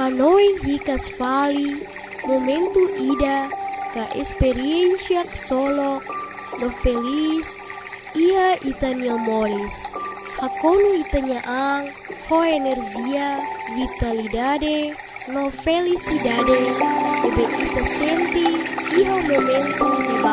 Hanoi hikas vali, momentu ida, ka experiencia solo, no feliz, ia itania moris. Hakonu itania ang, ho energia, vitalidade, no felicidade, ebe ita senti, iho momentu di